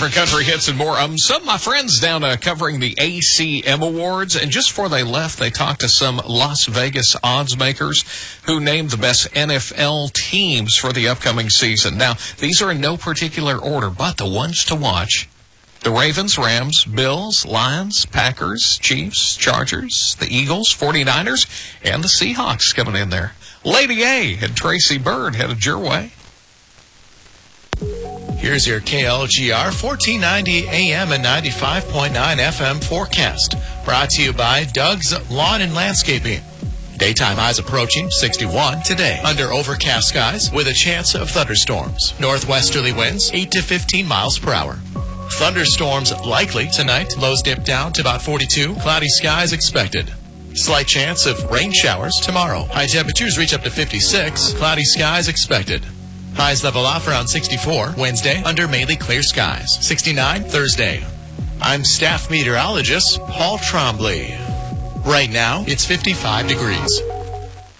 for country hits and more. Some of my friends down covering the ACM Awards, and just before they left, they talked to some Las Vegas odds makers who named the best NFL teams for the upcoming season. Now, these are in no particular order, but the ones to watch: the Ravens, Rams, Bills, Lions, Packers, Chiefs, Chargers, the Eagles, 49ers, and the Seahawks coming in there. Lady A and Tracy Bird headed your way. Here's your KLGR 1490 AM and 95.9 FM forecast. Brought to you by Doug's Lawn and Landscaping. Daytime highs approaching 61 today. Under overcast skies with a chance of thunderstorms. Northwesterly winds 8 to 15 miles per hour. Thunderstorms likely tonight. Lows dip down to about 42. Cloudy skies expected. Slight chance of rain showers tomorrow. High temperatures reach up to 56. Cloudy skies expected. Highs level off around 64 Wednesday under mainly clear skies. 69 Thursday. I'm staff meteorologist Paul Trombley. Right now, it's 55 degrees.